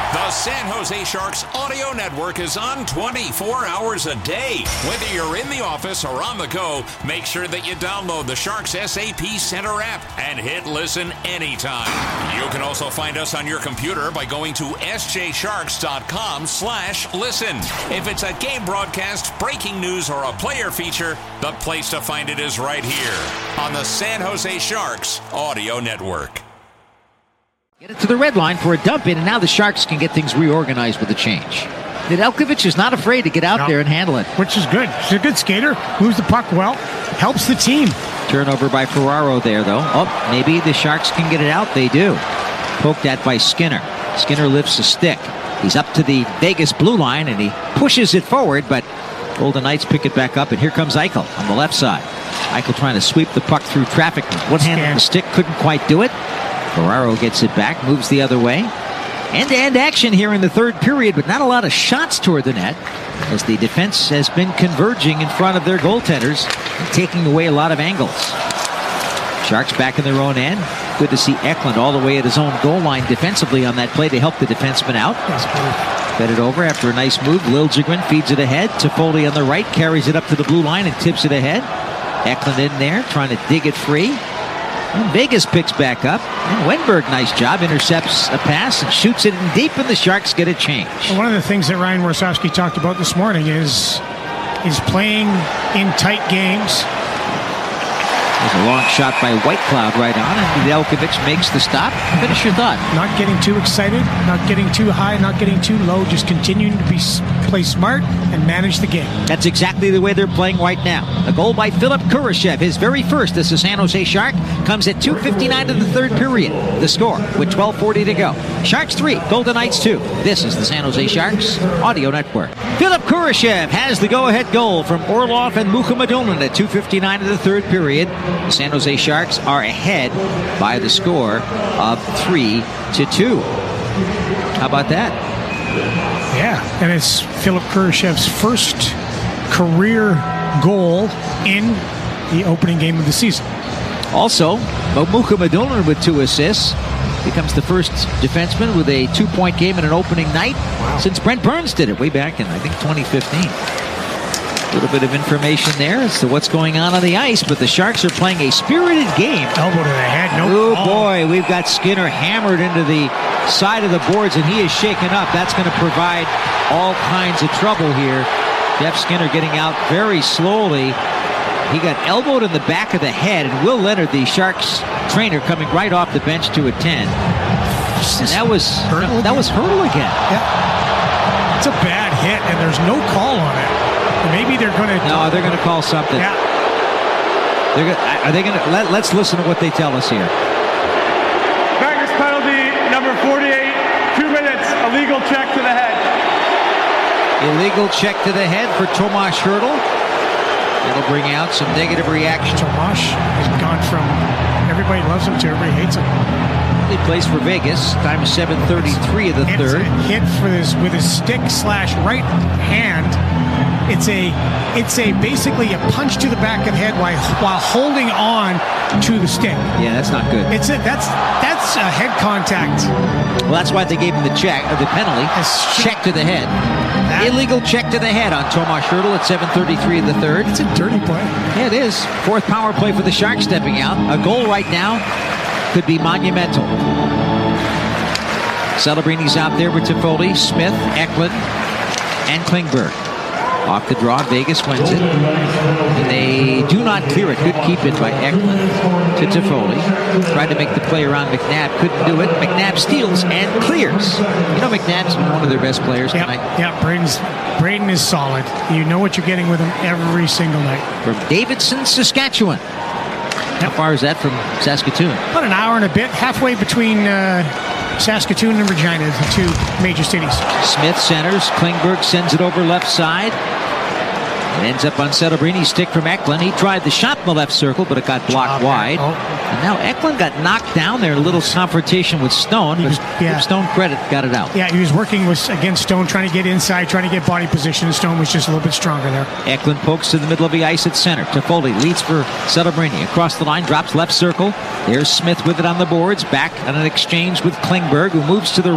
The San Jose Sharks audio network is on 24 hours a day. Whether you're in the office or on the go, make sure that you download the Sharks SAP Center app and hit listen anytime. You can also find us on your computer by going to sjsharks.com/listen. If it's a game broadcast, breaking news, or a player feature, the place to find it is right here on the San Jose Sharks audio network. Get it to the red line for a dump in, and now the Sharks can get things reorganized with a change. Nedeljkovic is not afraid to get out there and handle it. Which is good. He's a good skater. Moves the puck well. Helps the team. Turnover by Ferraro there, though. Oh, maybe the Sharks can get it out. They do. Poked at by Skinner. Skinner lifts a stick. He's up to the Vegas blue line, and he pushes it forward, but Golden Knights pick it back up, and here comes Eichel on the left side. Eichel trying to sweep the puck through traffic. One hand on the stick, couldn't quite do it. Ferraro gets it back, moves the other way. End-to-end action here in the third period, but not a lot of shots toward the net, as the defense has been converging in front of their goaltenders and taking away a lot of angles. Sharks back in their own end. Good to see Eklund all the way at his own goal line defensively on that play to help the defenseman out. Fed it over after a nice move. Liljegren feeds it ahead. Toffoli on the right carries it up to the blue line and tips it ahead. Eklund in there trying to dig it free. And Vegas picks back up, and Wenberg, nice job, intercepts a pass and shoots it in deep, and the Sharks get a change. One of the things that Ryan Warsawski talked about this morning is playing in tight games. There's a long shot by Whitecloud right on, and Nedeljkovic makes the stop. Finish your thought. Not getting too excited, not getting too high, not getting too low, just continuing to play smart and manage the game. That's exactly the way they're playing right now. A goal by Philip Kurashev, his very first as a San Jose Shark, comes at 2:59 of the third period. The score with 12:40 to go. Sharks 3, Golden Knights 2. This is the San Jose Sharks audio network. Philip Kurashev has the go-ahead goal from Orlov and Mukhamadullin at 2:59 of the third period. The San Jose Sharks are ahead by the score of 3-2. How about that? Yeah, and it's Philip Kurashev's first career goal in the opening game of the season. Also, Mukhamadullin with 2 assists becomes the first defenseman with a 2-point game in an opening night since Brent Burns did it way back in, I think, 2015. A little bit of information there as to what's going on the ice, but the Sharks are playing a spirited game. Elbow to the head. Oh, boy, we've got Skinner hammered into the side of the boards, and he is shaken up. That's going to provide all kinds of trouble here. Jeff Skinner getting out very slowly. He got elbowed in the back of the head, and Will Leonard, the Sharks trainer, coming right off the bench to attend. And that was Hurdle again. Yeah. It's a bad hit, and there's no call on it. Maybe they're going to... No, they're going to call something. Yeah. Are they going to... Let's listen to what they tell us here. Backers penalty, number 48, 2 minutes, illegal check to the head. Illegal check to the head for Tomas Hurdle. That'll bring out some negative reaction. Tomas has gone from everybody loves him to everybody hates him. He plays for Vegas. Time is 7:33 of the third. It's a hit with his stick/right hand. It's basically a punch to the back of the head while holding on to the stick. Yeah, that's not good. That's a head contact. Well, that's why they gave him the penalty. Check to the head. Illegal check to the head on Tomas Hurdle at 7:33 of the third. It's a dirty play. Yeah, it is. Fourth power play for the Sharks stepping out. A goal right now could be monumental. Celebrini's out there with Toffoli, Smith, Eklund, and Klingberg. Off the draw, Vegas wins it. And they do not clear it. Good keep in by Eklund to Toffoli. Tried to make the play around McNabb. Couldn't do it. McNabb steals and clears. You know McNabb's been one of their best players tonight. Yeah, Braden is solid. You know what you're getting with him every single night. From Davidson, Saskatchewan. How far is that from Saskatoon? About an hour and a bit. Halfway between Saskatoon and Regina, the two major cities. Smith centers. Klingberg sends it over left side. It ends up on Celebrini's stick from Eklund. He tried the shot in the left circle, but it got blocked wide. And now Eklund got knocked down there. A little confrontation with Stone, but give Stone credit, got it out. Yeah, he was working against Stone, trying to get inside, trying to get body position. Stone was just a little bit stronger there. Eklund pokes to the middle of the ice at center. Toffoli leads for Celebrini. Across the line, drops left circle. There's Smith with it on the boards. Back on an exchange with Klingberg, who moves to the